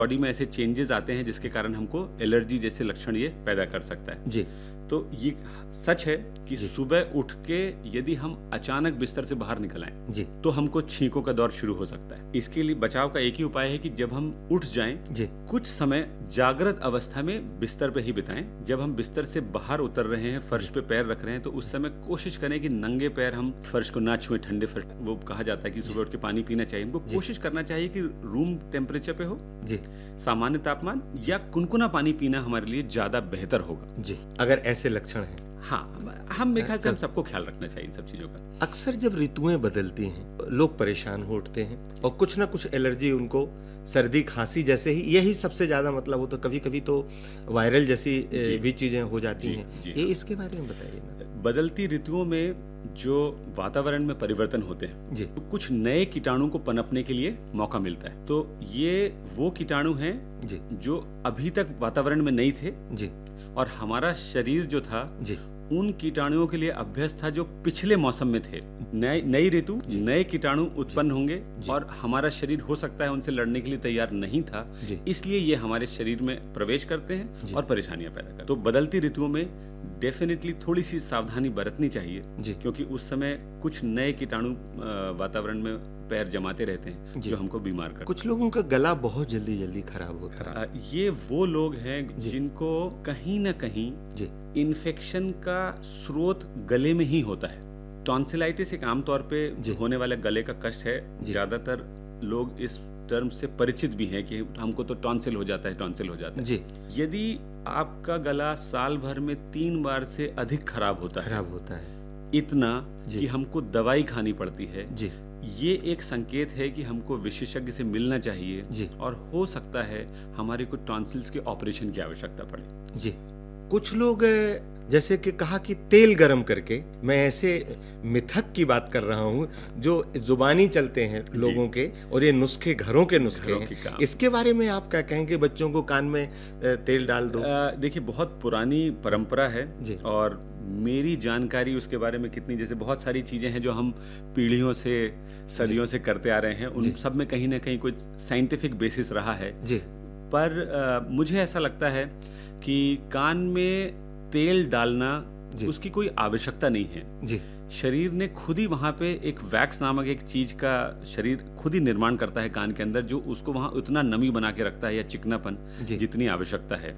Body में ऐसे changes आते हैं जिसके कारण हमको एलर्जी जैसे लक्षण ये पैदा कर सकता है। जी। तो ये सच है कि जी। सुबह उठ के यदि हम अचानक बिस्तर से बाहर निकल आएं जी। तो हमको छींकों का दौर शुरू हो सकता है। इसके लिए बचाव का एक ही उपाय है कि जब हम उठ जाएं जी। कुछ समय जागृत अवस्था में बिस्तर पे ही बिताएं। जब हम बिस्तर से बाहर उतर रहे हैं, फर्श पे पैर रख रहे हैं, तो उस समय कोशिश करें कि नंगे पैर हम फर्श को ना छुएं। ठंडे फर्श, वो कहा जाता है कि सुबह उठ के पानी पीना चाहिए। हमको कोशिश करना चाहिए कि रूम टेम्परेचर पे हो, जी, सामान्य तापमान या कुनकुना पानी पीना हमारे लिए ज्यादा बेहतर होगा। जी, अगर ऐसे लक्षण हैं। हाँ, हम मेरे ख्याल से हम सबको ख्याल रखना चाहिए इन सब चीजों का। अक्सर जब ऋतुएं बदलती हैं लोग परेशान हो उठते हैं और कुछ ना कुछ एलर्जी उनको सर्दी खांसी जैसे ही, यही सबसे ज्यादा मतलब हो, तो कभी कभी तो वायरल जैसी भी चीजें हो जाती हैं। ये इसके बारे में बताइए ना। बदलती ऋतुओं में जो वातावरण में परिवर्तन होते हैं जी, तो कुछ नए कीटाणु को पनपने के लिए मौका मिलता है। तो ये वो कीटाणु हैं जी, जो अभी तक वातावरण में नहीं थे जी, और हमारा शरीर जो था जी, उन कीटाणुओं के लिए अभ्यस्त था जो पिछले मौसम में थे। नई ऋतु, नए कीटाणु उत्पन्न होंगे और हमारा शरीर हो सकता है उनसे लड़ने के लिए तैयार नहीं था, इसलिए ये हमारे शरीर में प्रवेश करते हैं और परेशानियां पैदा करते हैं। तो बदलती ऋतुओं में डेफिनेटली थोड़ी सी सावधानी बरतनी चाहिए, क्योंकि उस समय कुछ नए कीटाणु वातावरण में पैर जमाते रहते हैं जो हमको बीमार करते हैं। कुछ लोगों का गला बहुत जल्दी जल्दी खराब होता है। ये वो लोग हैं जिनको कहीं ना कहीं इन्फेक्शन का स्रोत गले में ही होता है। टॉन्सिलाइटिस एक आमतौर पे होने वाले गले का कष्ट है। ज्यादातर लोग इस टर्म से परिचित भी हैं कि हमको तो टॉन्सिल हो जाता है, टॉन्सिल हो जाता है। जी। यदि आपका गला साल भर में 3 बार से अधिक खराब होता है इतना कि हमको दवाई खानी पड़ती है, ये एक संकेत है कि हमको विशेषज्ञ से मिलना चाहिए और हो सकता है हमारे कुछ टॉन्सिल्स के ऑपरेशन की आवश्यकता पड़े। जी। कुछ लोग जैसे कि कहा कि तेल गरम करके, मैं ऐसे मिथक की बात कर रहा हूँ जो जुबानी चलते हैं लोगों के, और ये नुस्खे घरों के नुस्खे हैं, इसके बारे में आप क्या कहेंगे? बच्चों को कान में तेल डाल दो। देखिए, बहुत पुरानी परंपरा है और मेरी जानकारी उसके बारे में कितनी, जैसे बहुत सारी चीजें हैं जो हम पीढ़ियों से, सदियों से करते आ रहे हैं, उन सब में कहीं ना कहीं कुछ साइंटिफिक बेसिस रहा है। पर मुझे ऐसा लगता है कि कान में तेल डालना उसकी कोई आवश्यकता नहीं है। शरीर ने खुद ही वहां पे एक वैक्स नामक एक चीज का शरीर खुद ही निर्माण करता है कान के अंदर, जो उसको वहां उतना नमी बना के रखता है या चिकनापन जितनी आवश्यकता है।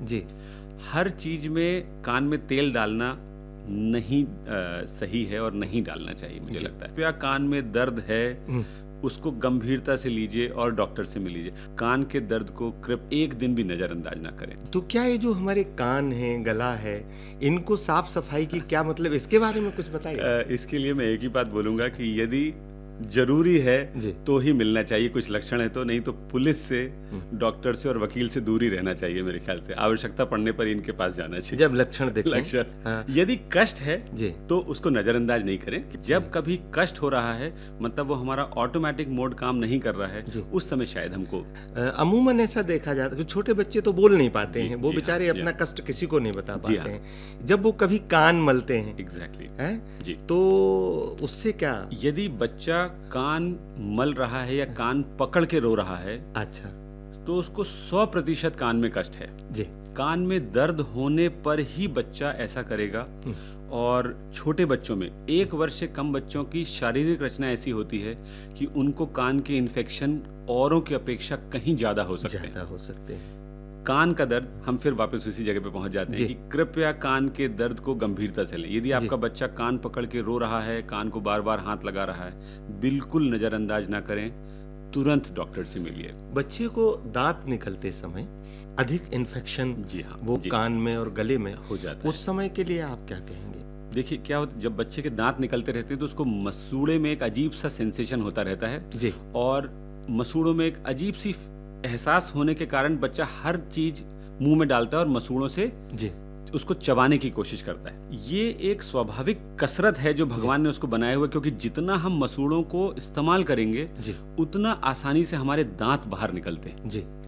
हर चीज में कान में तेल डालना नहीं सही है और नहीं डालना चाहिए, मुझे लगता है। या कान में दर्द है, उसको गंभीरता से लीजिए और डॉक्टर से मिल लीजिए। कान के दर्द को कृपया एक दिन भी नजरअंदाज ना करें। तो क्या ये जो हमारे कान है, गला है, इनको साफ सफाई की क्या मतलब, इसके बारे में कुछ बताइए। इसके लिए मैं एक ही बात बोलूंगा कि यदि जरूरी है तो ही मिलना चाहिए, कुछ लक्षण है तो, नहीं तो पुलिस से, डॉक्टर से और वकील से दूरी रहना चाहिए मेरे ख्याल से। आवश्यकता पड़ने पर इनके पास जाना चाहिए जब लक्षण देखें। यदि कष्ट है तो उसको नजरअंदाज नहीं करें। जब कभी कष्ट हो रहा है, मतलब वो हमारा ऑटोमेटिक मोड काम नहीं कर रहा है, उस समय शायद हमको अमूमन ऐसा देखा जाता है। छोटे बच्चे तो बोल नहीं पाते हैं, वो बेचारे अपना कष्ट किसी को नहीं बता पाते हैं। जब वो कभी कान मलते हैं, एग्जैक्टली, तो उससे क्या, यदि बच्चा कान मल रहा है या कान पकड़ के रो रहा है, अच्छा, तो उसको 100% कान में कष्ट है। कान में दर्द होने पर ही बच्चा ऐसा करेगा। और छोटे बच्चों में, 1 वर्ष से कम बच्चों की शारीरिक रचना ऐसी होती है कि उनको कान के इन्फेक्शन औरों की अपेक्षा कहीं ज्यादा हो सकते हैं। कान का दर्द, हम फिर वापस उसी जगह पे पहुंच जाते हैं कि कृपया कान के दर्द को गंभीरता से लें। यदि आपका बच्चा कान पकड़ के रो रहा है, कान को बार बार हाथ लगा रहा है, बिल्कुल नजरअंदाज ना करें, तुरंत डॉक्टर से मिलिए। बच्चे को दांत निकलते समय अधिक इन्फेक्शन वो कान में और गले में हो जाता है, उस समय के लिए आप क्या कहेंगे? देखिए, क्या होता है, जब बच्चे के दांत निकलते रहते हैं तो उसको मसूड़े में एक अजीब सा सेंसेशन होता रहता है और मसूड़ों में एक अजीब सी एहसास होने के कारण बच्चा हर चीज मुंह में डालता है और मसूड़ों से उसको चबाने की कोशिश करता है। ये एक स्वाभाविक कसरत है जो भगवान ने उसको बनाया हुआ, क्योंकि जितना हम मसूड़ों को इस्तेमाल करेंगे उतना आसानी से हमारे दांत बाहर निकलते हैं।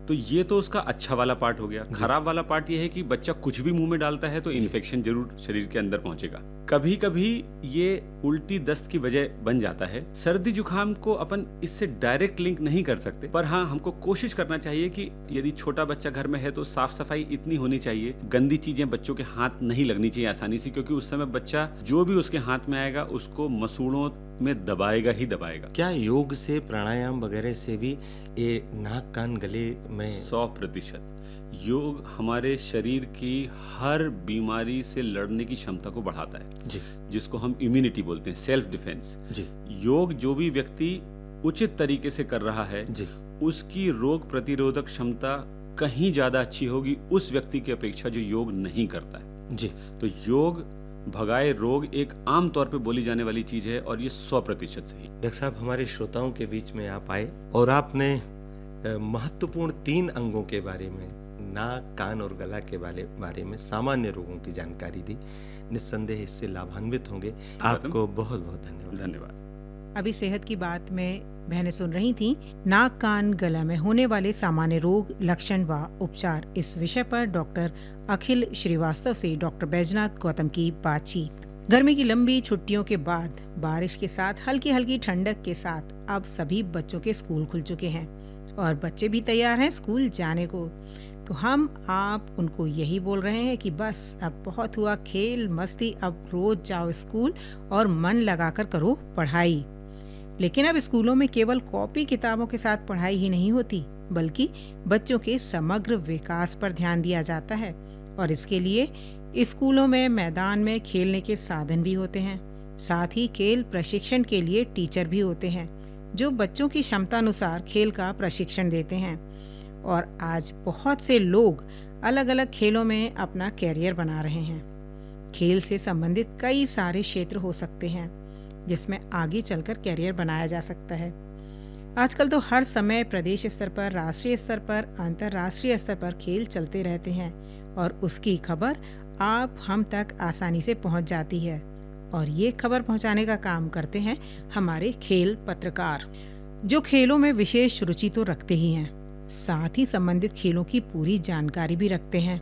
तो ये तो उसका अच्छा वाला पार्ट हो गया। खराब वाला पार्ट ये है कि बच्चा कुछ भी मुंह में डालता है तो इन्फेक्शन जरूर शरीर के अंदर पहुंचेगा। कभी कभी ये उल्टी दस्त की वजह बन जाता है। सर्दी जुकाम को अपन इससे डायरेक्ट लिंक नहीं कर सकते, पर हाँ हमको कोशिश करना चाहिए कि यदि छोटा बच्चा घर में है तो साफ सफाई इतनी होनी चाहिए, गंदी चीजें बच्चों के हाथ नहीं लगनी चाहिए आसानी से, क्योंकि उस समय बच्चा जो भी उसके हाथ में आएगा उसको मसूड़ों में दबाएगा ही दबाएगा। क्या योग से, प्राणायाम वगैरह से भी ये नाक कान गले में 100% योग हमारे शरीर की हर बीमारी से लड़ने की क्षमता को बढ़ाता है जी, जिसको हम इम्यूनिटी बोलते हैं, सेल्फ डिफेंस जी, योग जो भी व्यक्ति उचित तरीके से कर रहा है जी, उसकी रोग प्रतिरोधक क्षमता कहीं ज्यादा अच्छी होगी उस व्यक्ति की अपेक्षा जो योग नहीं करता है जी। तो योग भगाए रोग एक आम तौर पे बोली जाने वाली चीज है और ये 100% सही। डॉक्टर साहब, हमारे श्रोताओं के बीच में आप आए और आपने महत्वपूर्ण 3 अंगों के बारे में, नाक, कान और गला के बारे में सामान्य रोगों की जानकारी दी। निस्संदेह इससे लाभान्वित होंगे। आपको बहुत बहुत धन्यवाद। धन्यवाद। अभी सेहत की बात में बहनें सुन रही थीं, नाक कान गला में होने वाले सामान्य रोग, लक्षण व उपचार, इस विषय पर डॉक्टर अखिल श्रीवास्तव से डॉक्टर बैजनाथ गौतम की बातचीत। गर्मी की लंबी छुट्टियों के बाद बारिश के साथ हल्की हल्की ठंडक के साथ अब सभी बच्चों के स्कूल खुल चुके हैं और बच्चे भी तैयार हैं स्कूल जाने को। तो हम आप उनको यही बोल रहे हैं कि बस अब बहुत हुआ खेल मस्ती, अब रोज जाओ स्कूल और मन लगाकर करो पढ़ाई। लेकिन अब स्कूलों में केवल कॉपी किताबों के साथ पढ़ाई ही नहीं होती, बल्कि बच्चों के समग्र विकास पर ध्यान दिया जाता है और इसके लिए स्कूलों में मैदान में खेलने के साधन भी होते हैं। साथ ही खेल प्रशिक्षण के लिए टीचर भी होते हैं जो बच्चों की क्षमता अनुसार खेल का प्रशिक्षण देते हैं। और आज बहुत से लोग अलग अलग खेलों में अपना कैरियर बना रहे हैं। खेल से संबंधित कई सारे क्षेत्र हो सकते हैं जिसमें आगे चलकर कैरियर बनाया जा सकता है। आजकल तो हर समय प्रदेश स्तर पर, राष्ट्रीय स्तर पर, अंतर्राष्ट्रीय स्तर पर खेल चलते रहते हैं और उसकी खबर आप हम तक आसानी से पहुंच जाती है और ये खबर पहुंचाने का काम करते हैं हमारे खेल पत्रकार, जो खेलों में विशेष रुचि तो रखते ही हैं, साथ ही संबंधित खेलों की पूरी जानकारी भी रखते हैं।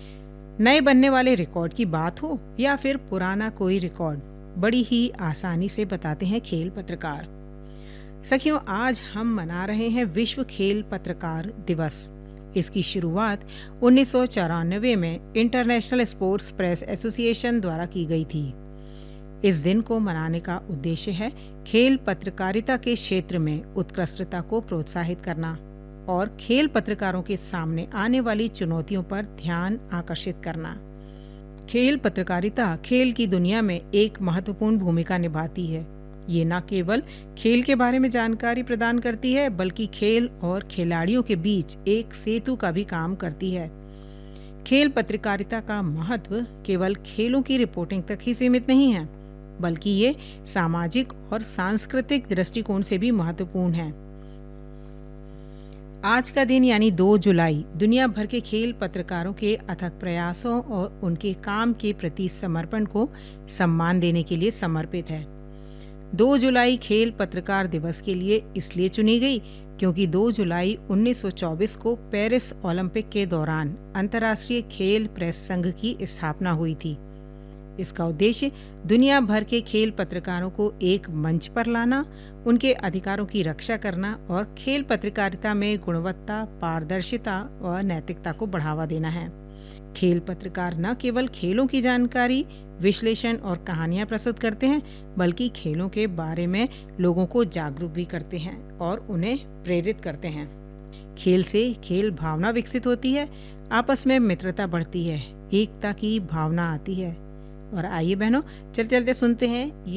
नए बनने वाले रिकॉर्ड की बात हो या फिर पुराना कोई रिकॉर्ड, बड़ी ही आसानी से बताते हैं खेल पत्रकार। सखियों, आज हम मना रहे हैं विश्व खेल पत्रकार दिवस। इसकी शुरुआत 1994 में इंटरनेशनल स्पोर्ट्स प्रेस एसोसिएशन द्वारा की गई थी। इस दिन को मनाने का उद्देश्य है खेल पत्रकारिता के क्षेत्र में उत्कृष्टता को प्रोत्साहित करना और खेल पत्रकारों के सामने आने वाली चुनौतियों पर ध्यान आकर्षित करना। खेल पत्रकारिता खेल की दुनिया में एक महत्वपूर्ण भूमिका निभाती है। ये न केवल खेल के बारे में जानकारी प्रदान करती है, बल्कि खेल और खिलाड़ियों के बीच एक सेतु का भी काम करती है। खेल पत्रकारिता का महत्व केवल खेलों की रिपोर्टिंग तक ही सीमित नहीं है, बल्कि ये सामाजिक और सांस्कृतिक दृष्टिकोण से भी महत्वपूर्ण है। आज का दिन यानी 2 जुलाई दुनिया भर के खेल पत्रकारों के अथक प्रयासों और उनके काम के प्रति समर्पण को सम्मान देने के लिए समर्पित है। 2 जुलाई खेल पत्रकार दिवस के लिए इसलिए चुनी गई क्योंकि 2 जुलाई 1924 को पेरिस ओलंपिक के दौरान अंतर्राष्ट्रीय खेल प्रेस संघ की स्थापना हुई थी। इसका उद्देश्य दुनिया भर के खेल पत्रकारों को एक मंच पर लाना, उनके अधिकारों की रक्षा करना और खेल पत्रकारिता में गुणवत्ता, पारदर्शिता और नैतिकता को बढ़ावा देना है। खेल पत्रकार न केवल खेलों की जानकारी, विश्लेषण और कहानियां प्रस्तुत करते हैं, बल्कि खेलों के बारे में लोगों को जागरूक भी करते हैं और उन्हें प्रेरित करते हैं। खेल से खेल भावना विकसित होती है, आपस में मित्रता बढ़ती है, एकता की भावना आती है। और आइए बहनों, चलते चलते सुनते हैं